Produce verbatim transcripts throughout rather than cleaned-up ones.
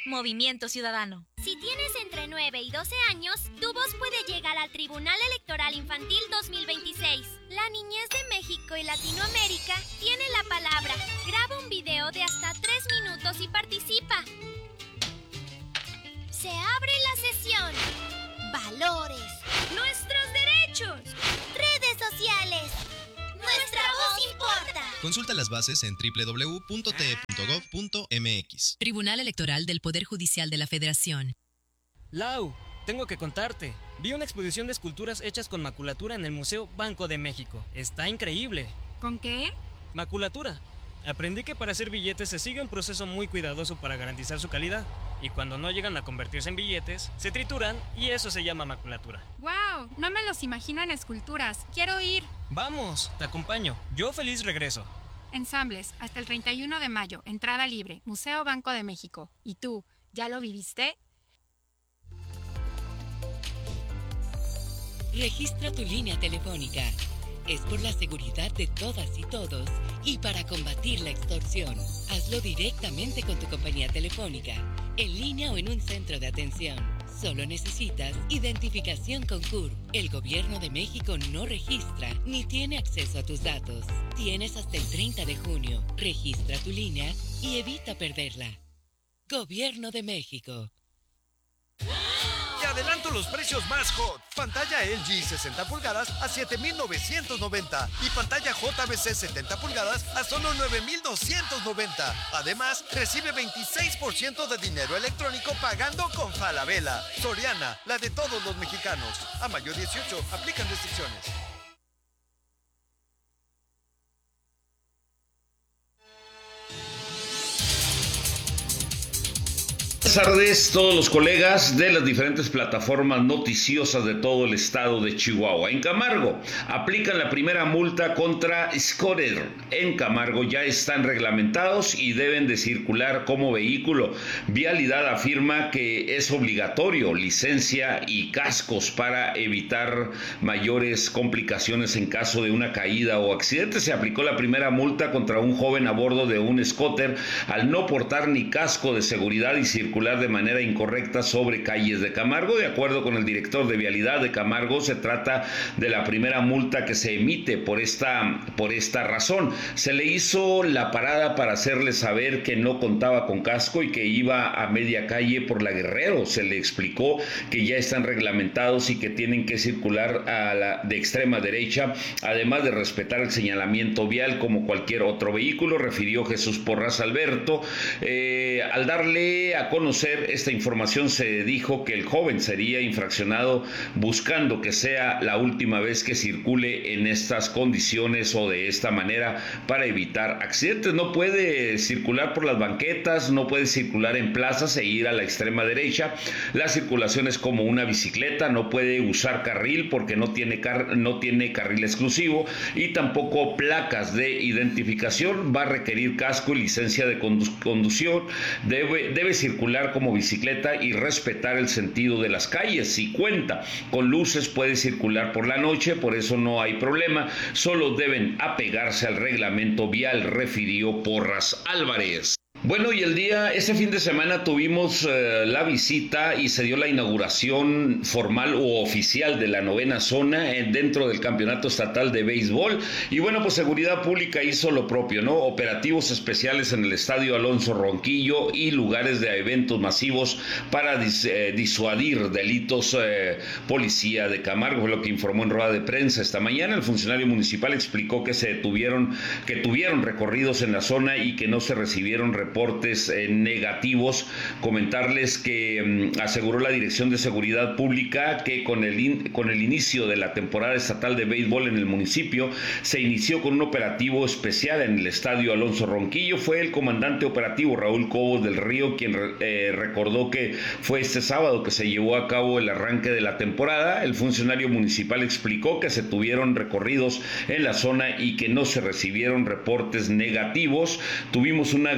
Movimiento Ciudadano. Si tienes entre nueve y doce años, tu voz puede llegar al Tribunal Electoral Infantil dos mil veintiséis. La niñez de México y Latinoamérica tiene la palabra. Graba un video de hasta tres minutos y participa. Se abre la sesión. Valores. Nuestros derechos. Redes sociales. Nuestra voz importa. Consulta las bases en doble u doble u doble u punto t e punto gov punto m x. Tribunal Electoral del Poder Judicial de la Federación. Lau, tengo que contarte. Vi una exposición de esculturas hechas con maculatura en el Museo Banco de México. Está increíble. ¿Con qué? Maculatura. Aprendí que para hacer billetes se sigue un proceso muy cuidadoso para garantizar su calidad. Y cuando no llegan a convertirse en billetes, se trituran y eso se llama maculatura. ¡Wow! No me los imagino en esculturas. ¡Quiero ir! Vamos, te acompaño. Yo feliz regreso. Ensambles, hasta el treinta y uno de mayo. Entrada libre. Museo Banco de México. ¿Y tú, ya lo viviste? Registra tu línea telefónica. Es por la seguridad de todas y todos y para combatir la extorsión. Hazlo directamente con tu compañía telefónica, en línea o en un centro de atención. Solo necesitas identificación con C U R. El Gobierno de México no registra ni tiene acceso a tus datos. Tienes hasta el treinta de junio. Registra tu línea y evita perderla. Gobierno de México. Te adelanto los precios más hot. Pantalla L G sesenta pulgadas a siete mil novecientos noventa y pantalla J B C setenta pulgadas a solo nueve mil doscientos noventa. Además, recibe veintiséis por ciento de dinero electrónico pagando con Falabella. Soriana, la de todos los mexicanos. A mayo dieciocho, aplican restricciones. Buenas tardes, todos los colegas de las diferentes plataformas noticiosas de todo el estado de Chihuahua. En Camargo, aplican la primera multa contra scooter. En Camargo ya están reglamentados y deben de circular como vehículo. Vialidad afirma que es obligatorio licencia y cascos para evitar mayores complicaciones en caso de una caída o accidente. Se aplicó la primera multa contra un joven a bordo de un scooter al no portar ni casco de seguridad y circular de manera incorrecta sobre calles de Camargo. De acuerdo con el director de Vialidad de Camargo, se trata de la primera multa que se emite por esta, por esta razón. Se le hizo la parada para hacerle saber que no contaba con casco y que iba a media calle por la Guerrero. Se le explicó que ya están reglamentados y que tienen que circular a la, de extrema derecha, además de respetar el señalamiento vial como cualquier otro vehículo, refirió Jesús Porras Alberto. Eh, al darle a conocer esta información, se dijo que el joven sería infraccionado buscando que sea la última vez que circule en estas condiciones o de esta manera para evitar accidentes. No puede circular por las banquetas, no puede circular en plazas e ir a la extrema derecha. La circulación es como una bicicleta, no puede usar carril porque no tiene, car no tiene carril exclusivo y tampoco placas de identificación. Va a requerir casco y licencia de condu conducción. Debe, debe circular como bicicleta y respetar el sentido de las calles. Si cuenta con luces, puede circular por la noche, por eso no hay problema. Solo deben apegarse al reglamento vial, refirió Porras Álvarez. Bueno, y el día, este fin de semana tuvimos eh, la visita y se dio la inauguración formal o oficial de la novena zona eh, dentro del Campeonato Estatal de Béisbol. Y bueno, pues Seguridad Pública hizo lo propio, ¿no? Operativos especiales en el Estadio Alonso Ronquillo y lugares de eventos masivos para dis, eh, disuadir delitos. eh, Policía de Camargo, fue lo que informó en rueda de prensa esta mañana. El funcionario municipal explicó que se tuvieron, que tuvieron recorridos en la zona y que no se recibieron reportes reportes eh, negativos. Comentarles que mm, aseguró la Dirección de Seguridad Pública que con el, in, con el inicio de la temporada estatal de béisbol en el municipio se inició con un operativo especial en el Estadio Alonso Ronquillo. Fue el comandante operativo Raúl Cobos del Río quien eh, recordó que fue este sábado que se llevó a cabo el arranque de la temporada. El funcionario municipal explicó que se tuvieron recorridos en la zona y que no se recibieron reportes negativos. Tuvimos una gran afluencia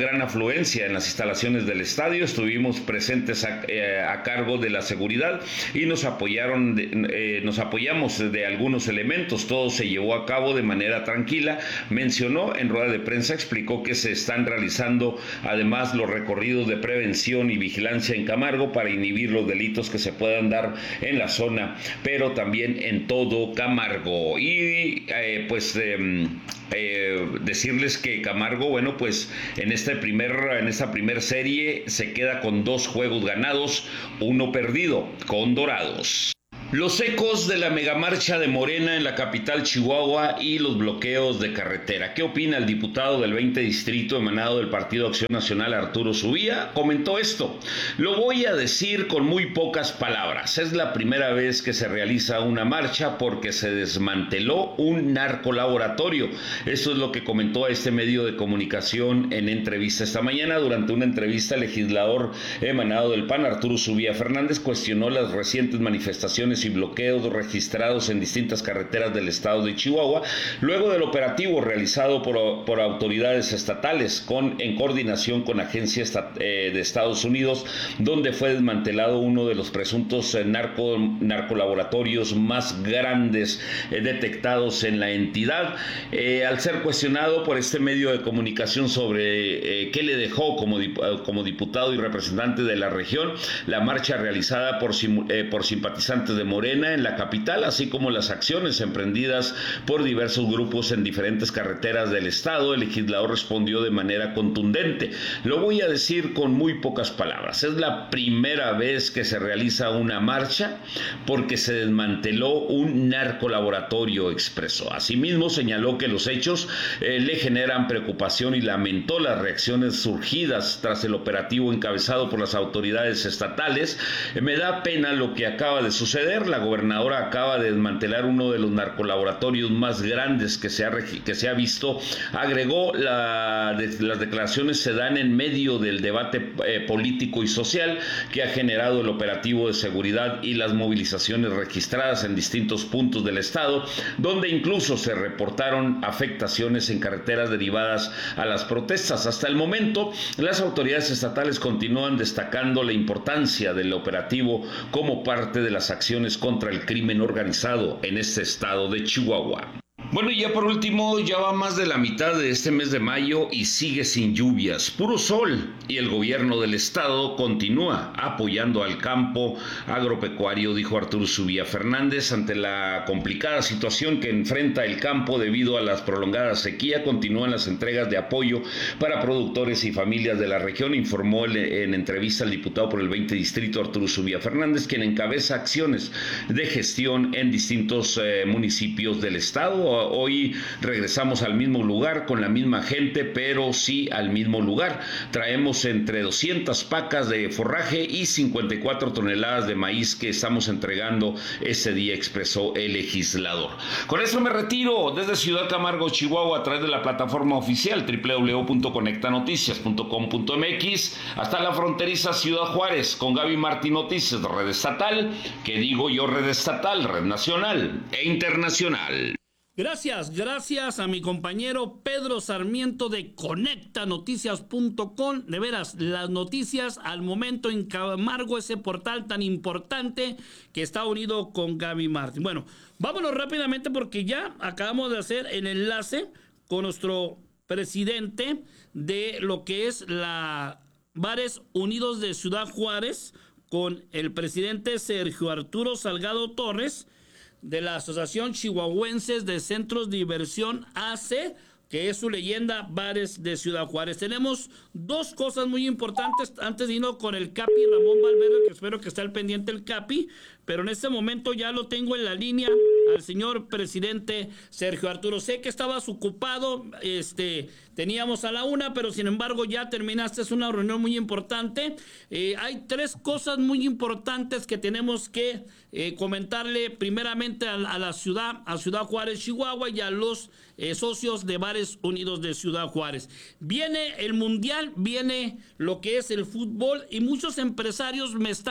afluencia en las instalaciones del estadio. Estuvimos presentes a, eh, a cargo de la seguridad y nos apoyaron, de, eh, nos apoyamos de algunos elementos. Todo se llevó a cabo de manera tranquila. Mencionó en rueda de prensa, explicó que se están realizando además los recorridos de prevención y vigilancia en Camargo para inhibir los delitos que se puedan dar en la zona, pero también en todo Camargo. Y eh, pues eh, eh, decirles que Camargo, bueno, pues en este primer, en esta primer serie se queda con dos juegos ganados, uno perdido con Dorados. Los ecos de la megamarcha de Morena en la capital Chihuahua y los bloqueos de carretera. ¿Qué opina el diputado del veinte Distrito emanado del Partido Acción Nacional, Arturo Subía? Comentó esto: lo voy a decir con muy pocas palabras. Es la primera vez que se realiza una marcha porque se desmanteló un narcolaboratorio. Esto es lo que comentó a este medio de comunicación en entrevista esta mañana. Durante una entrevista, el legislador emanado del P A N, Arturo Subía Fernández, cuestionó las recientes manifestaciones y bloqueos registrados en distintas carreteras del estado de Chihuahua, luego del operativo realizado por, por autoridades estatales con, en coordinación con agencias eh, de Estados Unidos, donde fue desmantelado uno de los presuntos eh, narco, narcolaboratorios más grandes eh, detectados en la entidad. Eh, al ser cuestionado por este medio de comunicación sobre eh, qué le dejó como, dip- como diputado y representante de la región la marcha realizada por, eh, por simpatizantes de Morena en la capital, así como las acciones emprendidas por diversos grupos en diferentes carreteras del estado, el legislador respondió de manera contundente: lo voy a decir con muy pocas palabras, es la primera vez que se realiza una marcha porque se desmanteló un narcolaboratorio, expresó. Asimismo, señaló que los hechos eh, le generan preocupación y lamentó las reacciones surgidas tras el operativo encabezado por las autoridades estatales. Eh, me da pena lo que acaba de suceder. La gobernadora acaba de desmantelar uno de los narcolaboratorios más grandes que se ha, que se ha visto. Agregó, la, de, las declaraciones se dan en medio del debate eh, político y social que ha generado el operativo de seguridad y las movilizaciones registradas en distintos puntos del estado, donde incluso se reportaron afectaciones en carreteras derivadas a las protestas. Hasta el momento, las autoridades estatales continúan destacando la importancia del operativo como parte de las acciones contra el crimen organizado en este estado de Chihuahua. Bueno, y ya por último, ya va más de la mitad de este mes de mayo y sigue sin lluvias, puro sol, y el gobierno del estado continúa apoyando al campo agropecuario, dijo Arturo Subía Fernández. Ante la complicada situación que enfrenta el campo debido a las prolongadas sequía, continúan las entregas de apoyo para productores y familias de la región, informó en entrevista al diputado por el veinte Distrito, Arturo Subía Fernández, quien encabeza acciones de gestión en distintos eh, municipios del estado. Hoy regresamos al mismo lugar con la misma gente, pero sí al mismo lugar. Traemos entre doscientas pacas de forraje y cincuenta y cuatro toneladas de maíz que estamos entregando ese día, expresó el legislador. Con eso me retiro desde Ciudad Camargo, Chihuahua, a través de la plataforma oficial doble u doble u doble u punto conecta noticias punto com punto m x hasta la fronteriza Ciudad Juárez con Gaby Martín Noticias, red estatal, que digo yo red estatal, red nacional e internacional. Gracias, gracias a mi compañero Pedro Sarmiento de conecta noticias punto com. De veras, las noticias al momento en Camargo, ese portal tan importante que está unido con Gaby Martín. Bueno, vámonos rápidamente porque ya acabamos de hacer el enlace con nuestro presidente de lo que es la Bares Unidos de Ciudad Juárez, con el presidente Sergio Arturo Salgado Torres, de la Asociación Chihuahuenses de Centros de Diversión A C, que es su leyenda Bares de Ciudad Juárez. Tenemos dos cosas muy importantes antes de irnos con el Capi Ramón Valverde, que espero que esté al pendiente el Capi, pero en este momento ya lo tengo en la línea al señor presidente Sergio Arturo. Sé que estabas ocupado, este, teníamos a la una, pero sin embargo ya terminaste, es una reunión muy importante. Eh, hay tres cosas muy importantes que tenemos que eh, comentarle primeramente a, a la ciudad, a Ciudad Juárez, Chihuahua, y a los eh, socios de Bares Unidos de Ciudad Juárez. Viene el Mundial, viene lo que es el fútbol, y muchos empresarios me están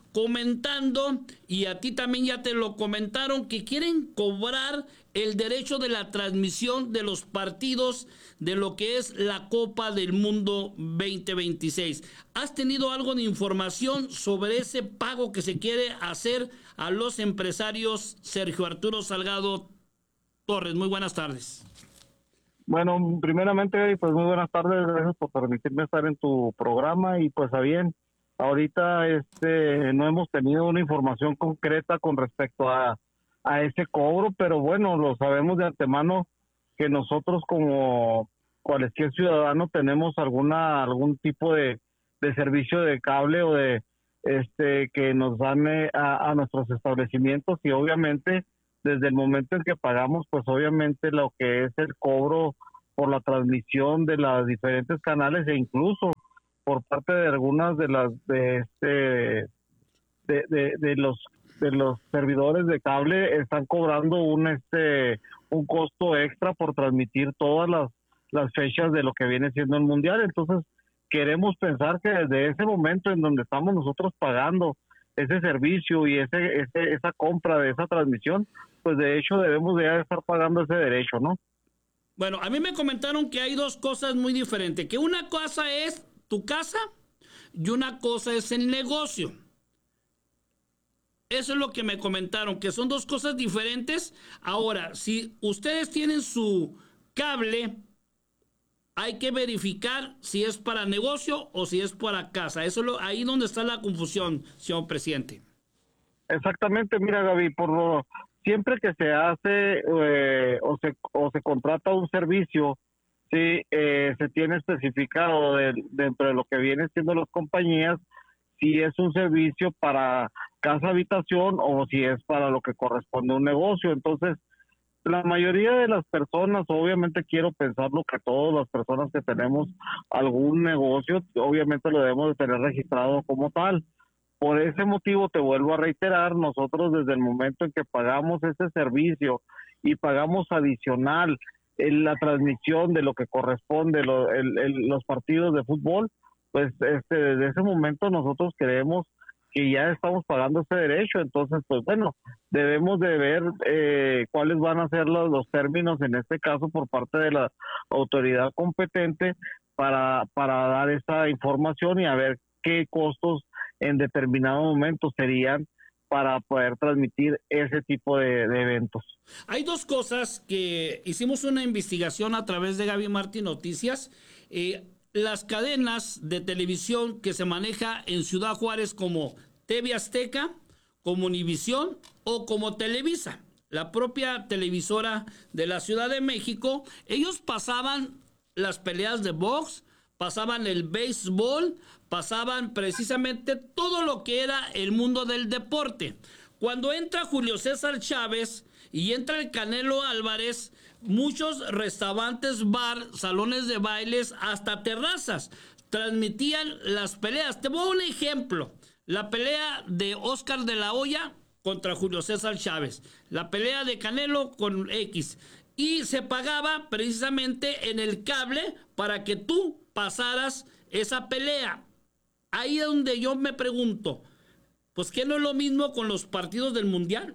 comentando, y a ti también ya te lo comentaron, que quieren cobrar el derecho de la transmisión de los partidos de lo que es la Copa del Mundo veinte veintiséis. ¿Has tenido algo de información sobre ese pago que se quiere hacer a los empresarios? Sergio Arturo Salgado Torres, muy buenas tardes. Bueno, primeramente, pues muy buenas tardes, gracias por permitirme estar en tu programa y pues a bien, ahorita este no hemos tenido una información concreta con respecto a, a ese cobro, pero bueno, lo sabemos de antemano que nosotros como cualquier ciudadano tenemos alguna algún tipo de, de servicio de cable o de este que nos dan a, a nuestros establecimientos y obviamente desde el momento en que pagamos, pues obviamente lo que es el cobro por la transmisión de los diferentes canales e incluso por parte de algunas de las de este de, de, de los de los servidores de cable están cobrando un este un costo extra por transmitir todas las las fechas de lo que viene siendo el mundial. Entonces queremos pensar que desde ese momento en donde estamos nosotros pagando ese servicio y ese, ese esa compra de esa transmisión, pues de hecho debemos de ya estar pagando ese derecho, ¿no? Bueno, a mí me comentaron que hay dos cosas muy diferentes, que una cosa es tu casa y una cosa es el negocio. Eso es lo que me comentaron, que son dos cosas diferentes. Ahora, si ustedes tienen su cable, hay que verificar si es para negocio o si es para casa. Eso es lo, ahí donde está la confusión, señor presidente. Exactamente, mira, Gaby, por lo, siempre que se hace eh, o se o se contrata un servicio, sí, eh, se tiene especificado de, dentro de lo que vienen siendo las compañías, si es un servicio para casa habitación o si es para lo que corresponde a un negocio. Entonces, la mayoría de las personas, obviamente quiero pensarlo que todas las personas que tenemos algún negocio, obviamente lo debemos de tener registrado como tal. Por ese motivo, te vuelvo a reiterar, nosotros desde el momento en que pagamos ese servicio y pagamos adicional en la transmisión de lo que corresponde lo, el, el, los partidos de fútbol, pues este desde ese momento nosotros creemos que ya estamos pagando ese derecho. Entonces, pues bueno, debemos de ver eh, cuáles van a ser los, los términos en este caso por parte de la autoridad competente para, para dar esta información y a ver qué costos en determinado momento serían para poder transmitir ese tipo de, de eventos. Hay dos cosas que hicimos una investigación a través de Gaby Martín Noticias. Eh, las cadenas de televisión que se maneja en Ciudad Juárez como T V Azteca, como Univisión o como Televisa, la propia televisora de la Ciudad de México, ellos pasaban las peleas de box, pasaban el béisbol, pasaban precisamente todo lo que era el mundo del deporte. Cuando entra Julio César Chávez y entra el Canelo Álvarez, muchos restaurantes, bar, salones de bailes, hasta terrazas, transmitían las peleas. Te voy a dar un ejemplo. La pelea de Oscar de la Hoya contra Julio César Chávez. La pelea de Canelo con X. Y se pagaba precisamente en el cable para que tú pasaras esa pelea. Ahí es donde yo me pregunto, pues ¿qué no es lo mismo con los partidos del Mundial?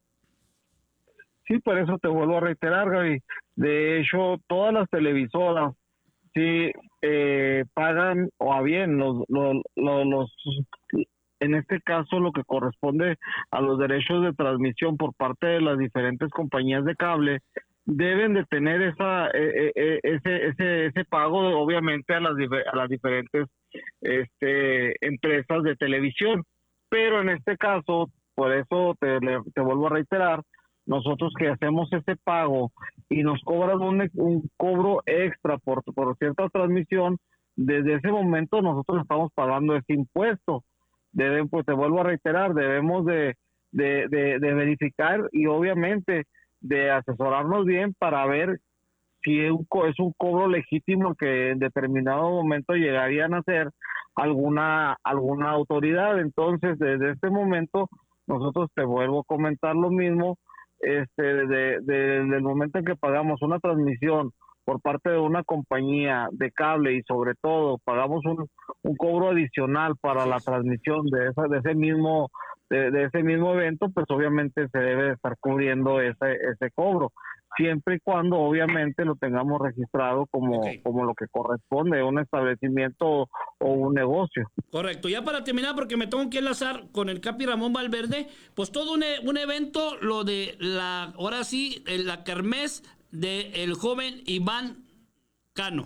Sí, por eso te vuelvo a reiterar, Gaby. De hecho, todas las televisoras sí eh, pagan, o a bien, los, los, los, los, en este caso lo que corresponde a los derechos de transmisión por parte de las diferentes compañías de cable, deben de tener esa eh, eh, ese ese ese pago obviamente a las a las diferentes este empresas de televisión, pero en este caso, por eso te, te vuelvo a reiterar, nosotros que hacemos ese pago y nos cobran un, un cobro extra por, por cierta transmisión, desde ese momento nosotros estamos pagando ese impuesto. Deben, pues te vuelvo a reiterar, debemos de, de, de, de verificar y obviamente de asesorarnos bien para ver si es un, es un cobro legítimo que en determinado momento llegarían a hacer alguna alguna autoridad. Entonces, desde este momento, nosotros te vuelvo a comentar lo mismo, este de, de, desde el momento en que pagamos una transmisión por parte de una compañía de cable y sobre todo pagamos un, un cobro adicional para la transmisión de esa de ese mismo de, de ese mismo evento, pues obviamente se debe estar cubriendo ese ese cobro, siempre y cuando obviamente lo tengamos registrado como, okay. como lo que corresponde, un establecimiento o, o un negocio. Correcto. Ya para terminar, porque me tengo que enlazar con el Capi Ramón Valverde, pues todo un, un evento, lo de la, ahora sí, la kermés de el joven Iván Cano.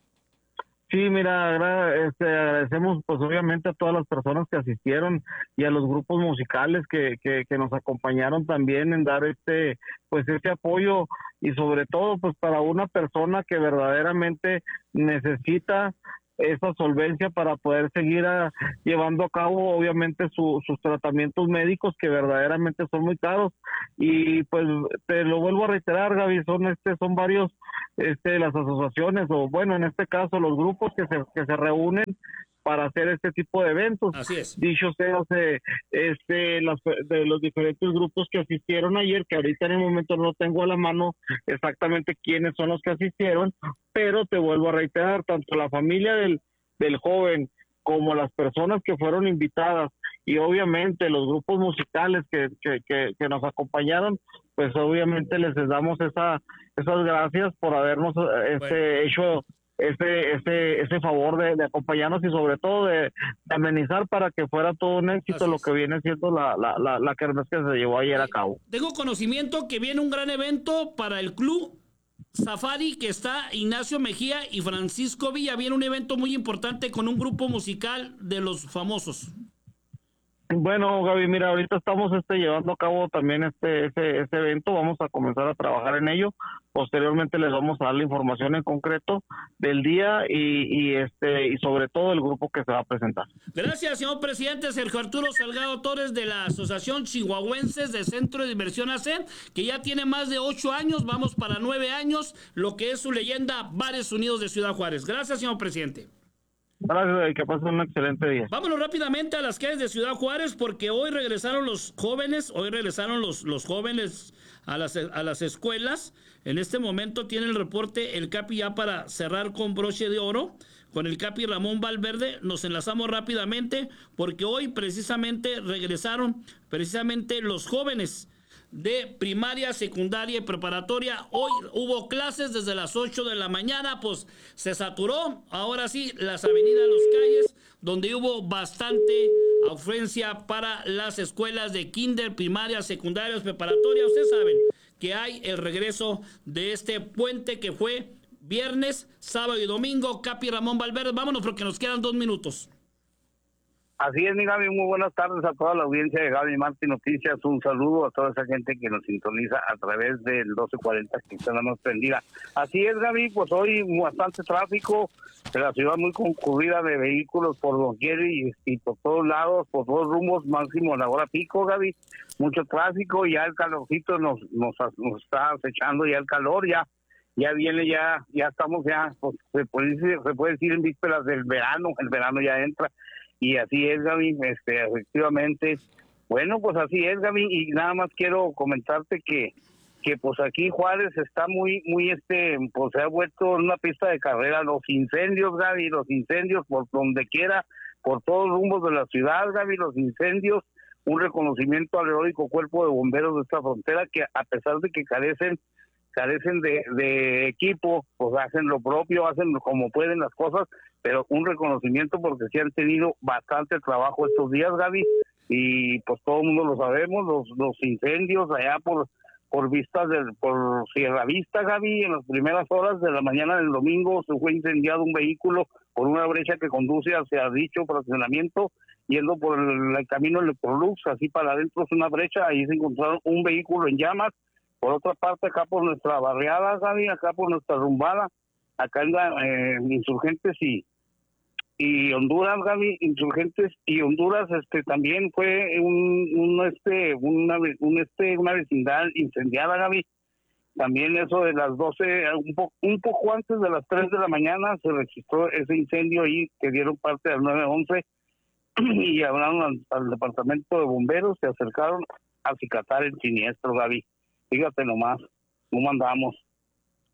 Sí, mira, agra- este, agradecemos pues obviamente a todas las personas que asistieron y a los grupos musicales que, que, que nos acompañaron también en dar este pues este apoyo, y sobre todo pues para una persona que verdaderamente necesita esa solvencia para poder seguir a, llevando a cabo obviamente su, sus tratamientos médicos, que verdaderamente son muy caros. Y pues te lo vuelvo a reiterar, Gaby, son este son varios este las asociaciones, o bueno, en este caso los grupos que se que se reúnen para hacer este tipo de eventos. Así es. Dicho sea, se, este, las, de los diferentes grupos que asistieron ayer, que ahorita en el momento no tengo a la mano exactamente quiénes son los que asistieron, pero te vuelvo a reiterar, tanto la familia del, del joven como las personas que fueron invitadas y obviamente los grupos musicales que, que, que, que nos acompañaron, pues obviamente les damos esa, esas gracias por habernos este, bueno. hecho ese ese ese favor de, de acompañarnos y sobre todo de, de amenizar para que fuera todo un éxito lo que viene siendo la, la, la, la kermés que se llevó ayer a cabo. Tengo conocimiento que viene un gran evento para el club Safari, que está Ignacio Mejía y Francisco Villa. Viene un evento muy importante con un grupo musical de los famosos. Bueno, Gaby, mira, ahorita estamos este llevando a cabo también este ese, ese evento, vamos a comenzar a trabajar en ello. Posteriormente les vamos a dar la información en concreto del día y, y este y sobre todo el grupo que se va a presentar. Gracias, señor presidente. Sergio Arturo Salgado Torres, de la Asociación Chihuahuenses de Centro de Diversión A C E, que ya tiene más de ocho años, vamos para nueve años, lo que es su leyenda, Bares Unidos de Ciudad Juárez. Gracias, señor presidente. Gracias, y que pasen un excelente día. Vámonos rápidamente a las calles de Ciudad Juárez, porque hoy regresaron los jóvenes, hoy regresaron los, los jóvenes a las, a las escuelas. En este momento tiene el reporte el Capi ya para cerrar con broche de oro. Con el Capi Ramón Valverde nos enlazamos rápidamente, porque hoy precisamente regresaron precisamente los jóvenes de primaria, secundaria y preparatoria. Hoy hubo clases desde las ocho de la mañana, pues se saturó, ahora sí, las avenidas, las calles, donde hubo bastante afluencia para las escuelas de kinder, primaria, secundaria, preparatoria. Ustedes saben que hay el regreso de este puente que fue viernes, sábado y domingo. Capi Ramón Valverde, vámonos porque nos quedan dos minutos. Así es, mi Gaby, muy buenas tardes a toda la audiencia de Gaby Martín Noticias. Un saludo a toda esa gente que nos sintoniza a través del doce cuarenta que está la más prendida. Así es, Gaby, pues hoy bastante tráfico, de la ciudad muy concurrida de vehículos por doquier y, y por todos lados, por todos rumbos, máximo a la hora pico, Gaby. Mucho tráfico, ya el calorcito nos, nos, nos está acechando, ya el calor, ya ya viene, ya ya estamos ya, pues, se puede decir, se puede decir en vísperas del verano, el verano ya entra. Y así es, Gaby, este, efectivamente. Bueno, pues así es, Gaby, y nada más quiero comentarte que, que pues aquí Juárez está muy, muy, este, pues se ha vuelto una pista de carrera. Los incendios, Gaby, los incendios por donde quiera, por todos los rumbos de la ciudad, Gaby, los incendios, un reconocimiento al heroico cuerpo de bomberos de esta frontera, que a pesar de que carecen, carecen de, de equipo, pues hacen lo propio, hacen como pueden las cosas, pero un reconocimiento porque sí han tenido bastante trabajo estos días, Gaby, y pues todo el mundo lo sabemos, los los incendios allá por por vistas del por Sierra Vista, Gaby, en las primeras horas de la mañana del domingo se fue incendiado un vehículo por una brecha que conduce hacia dicho fraccionamiento, yendo por el, el camino Electrolux, así para adentro es una brecha, ahí se encontraron un vehículo en llamas. Por otra parte, acá por nuestra barriada, Gaby, acá por nuestra rumbada, acá en la, eh, Insurgentes y y Honduras, Gaby, Insurgentes y Honduras, este también fue un, un este una un este una vecindad incendiada, Gaby. También eso de las doce, un poco un poco antes de las tres de la mañana se registró ese incendio ahí que dieron parte al nueve once y hablaron al, al departamento de bomberos, se acercaron a acicatar el siniestro, Gaby. Fíjate nomás, ¿cómo andamos?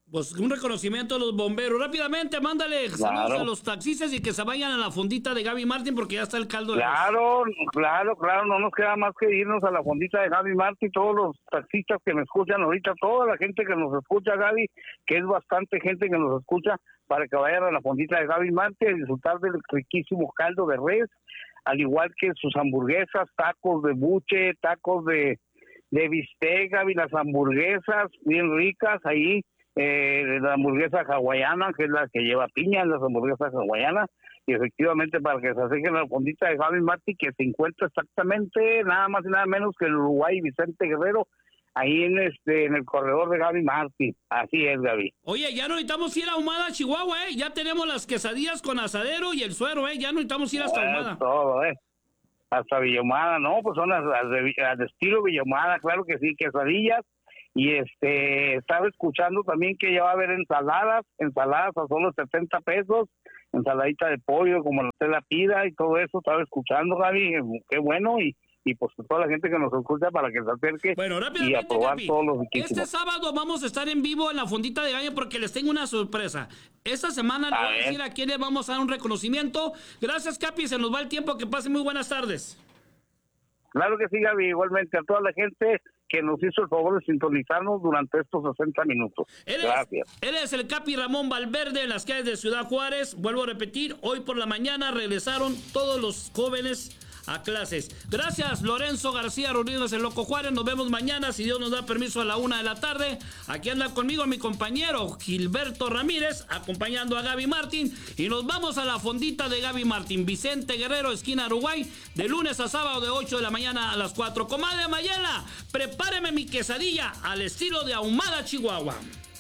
Pues un reconocimiento a los bomberos. Rápidamente, mándale saludos Claro. a los taxistas y que se vayan a la fondita de Gaby Martín porque ya está el caldo de Claro, claro, claro, no nos queda más que irnos a la fondita de Gaby Martín, todos los taxistas que me escuchan ahorita, toda la gente que nos escucha, Gaby, que es bastante gente que nos escucha, para que vayan a la fondita de Gaby Martín a disfrutar del riquísimo caldo de res, al igual que sus hamburguesas, tacos de buche, tacos de, de bistec, Gaby, las hamburguesas bien ricas ahí. Eh, la hamburguesa hawaiana, que es la que lleva piña, las hamburguesas hawaianas, y efectivamente para que se acerquen a la fondita de Gaby Martín, que se encuentra exactamente nada más y nada menos que el Uruguay Vicente Guerrero, ahí en este en el corredor de Gaby Martín. Así es, Gaby. Oye, ya no necesitamos ir a Ahumada, Chihuahua, ¿eh? Ya tenemos las quesadillas con asadero y el suero, ¿eh? Ya no necesitamos ir hasta Bueno, Ahumada. todo, ¿eh? Hasta Villahumada, ¿no? Pues son las, las de, las de estilo Villahumada, claro que sí, quesadillas. Y este, estaba escuchando también que ya va a haber ensaladas, ensaladas a solo setenta pesos, ensaladita de pollo, como usted la pida y todo eso, estaba escuchando, Gaby, qué bueno, y, y pues toda la gente que nos escucha para que se acerque Bueno, y a rápidamente, probar Capi, todos los riquísimos. este sábado vamos a estar en vivo en la fondita de Gaby porque les tengo una sorpresa. Esta semana le voy a decir a quiénes vamos a dar un reconocimiento. Gracias, Capi, se nos va el tiempo, que pasen muy buenas tardes. Claro que sí, Gaby, igualmente a toda la gente que nos hizo el favor de sintonizarnos durante estos sesenta minutos. Él es, Gracias. él es el Capi Ramón Valverde en las calles de Ciudad Juárez. Vuelvo a repetir, hoy por la mañana regresaron todos los jóvenes a clases. Gracias, Lorenzo García Rodríguez, el Loco Juárez. Nos vemos mañana, si Dios nos da permiso, a la una de la tarde. Aquí anda conmigo mi compañero Gilberto Ramírez, acompañando a Gaby Martín. Y nos vamos a la fondita de Gaby Martín, Vicente Guerrero, esquina Uruguay, de lunes a sábado de ocho de la mañana a las cuatro. Comadre Mayela, prepáreme mi quesadilla al estilo de Ahumada, Chihuahua.